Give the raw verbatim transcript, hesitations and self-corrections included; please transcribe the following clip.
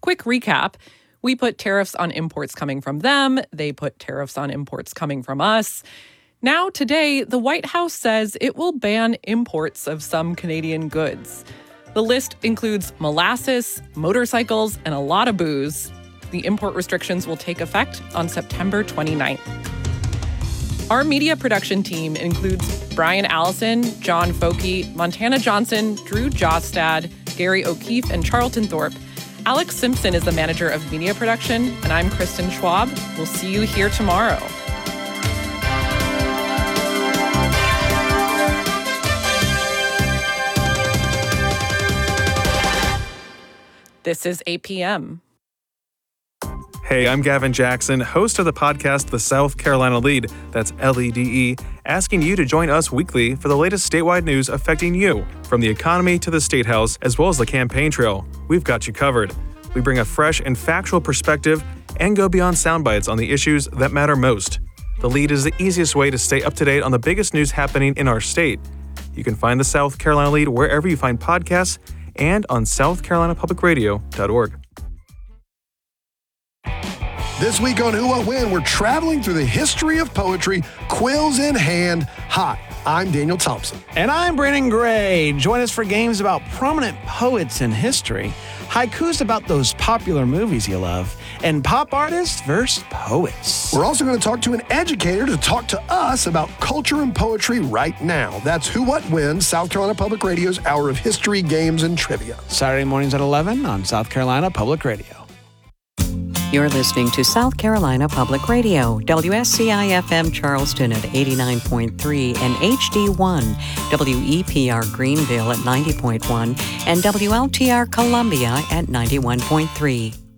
quick recap. We put tariffs on imports coming from them. They put tariffs on imports coming from us. Now, today, the White House says it will ban imports of some Canadian goods. The list includes molasses, motorcycles, and a lot of booze. The import restrictions will take effect on September twenty-ninth. Our media production team includes Brian Allison, John Foke, Montana Johnson, Drew Jostad, Gary O'Keefe, and Charlton Thorpe. Alex Simpson is the manager of media production, and I'm Kristen Schwab. We'll see you here tomorrow. This is eight p.m. Hey, I'm Gavin Jackson, host of the podcast The South Carolina Lead, that's L E D E, asking you to join us weekly for the latest statewide news affecting you, from the economy to the State House, as well as the campaign trail. We've got you covered. We bring a fresh and factual perspective and go beyond sound bites on the issues that matter most. The Lead is the easiest way to stay up to date on the biggest news happening in our state. You can find the South Carolina Lead wherever you find podcasts and on south carolina public radio dot org. This week on Who What When, we're traveling through the history of poetry, quills in hand. Hi, I'm Daniel Thompson. And I'm Brandon Gray. Join us for games about prominent poets in history, haikus about those popular movies you love, and pop artists versus poets. We're also going to talk to an educator to talk to us about culture and poetry right now. That's Who What When, South Carolina Public Radio's Hour of History, Games, and Trivia. Saturday mornings at eleven on South Carolina Public Radio. You're listening to South Carolina Public Radio, W S C I F M Charleston at eighty-nine point three and H D one, W E P R Greenville at ninety point one, and W L T R Columbia at ninety-one point three.